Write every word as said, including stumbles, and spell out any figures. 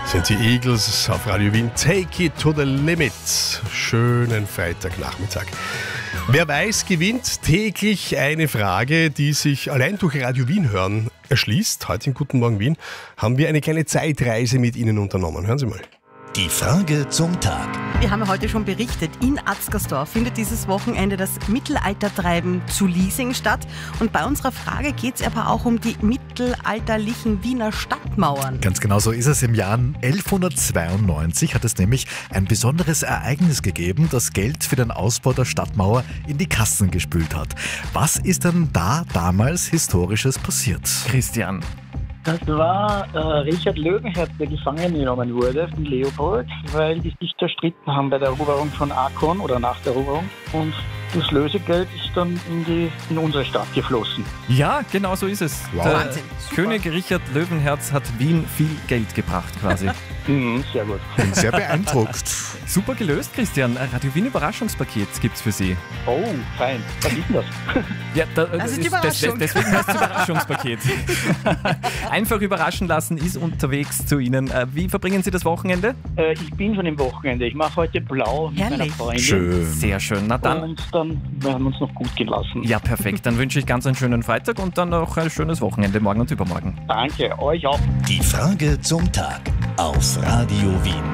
Sind die Eagles auf Radio Wien. Take it to the limit. Schönen Freitagnachmittag. Wer weiß, gewinnt täglich eine Frage, die sich allein durch Radio Wien hören erschließt. Heute in Guten Morgen Wien haben wir eine kleine Zeitreise mit Ihnen unternommen. Hören Sie mal. Die Frage zum Tag. Wir haben ja heute schon berichtet, in Atzgersdorf findet dieses Wochenende das Mittelaltertreiben zu Liesing statt. Und bei unserer Frage geht es aber auch um die mittelalterlichen Wiener Stadtmauern. Ganz genau so ist es. Im Jahr elfhundertzweiundneunzig hat es nämlich ein besonderes Ereignis gegeben, das Geld für den Ausbau der Stadtmauer in die Kassen gespült hat. Was ist denn da damals Historisches passiert? Christian. Das war äh, Richard Löwenherz, der gefangen genommen wurde von Leopold, weil die sich zerstritten haben bei der Eroberung von Akkon oder nach der Eroberung. Und das Lösegeld ist dann in, die, in unsere Stadt geflossen. Ja, genau so ist es. Wow. Der Wahnsinn. König Richard Löwenherz hat Wien viel Geld gebracht quasi. Mhm, sehr gut. Bin sehr beeindruckt. Super gelöst, Christian. Ein Radio Wien Überraschungspaket gibt's für Sie. Oh, fein. Was ist denn das? Ja, da, Das ist die des- Überraschung. deswegen heißt es Überraschungspaket. Einfach überraschen lassen ist unterwegs zu Ihnen. Äh, Wie verbringen Sie das Wochenende? äh, ich bin schon im Wochenende. Ich mache heute blau mit meiner Herrlich. Freundin. Schön. Sehr schön. Na dann, Und dann werden wir uns noch gut gehen lassen. ja perfekt. Dann wünsche ich ganz einen schönen Freitag und dann noch ein schönes Wochenende morgen und übermorgen. Danke, euch auch. Die Frage zum Tag auf Radio Wien.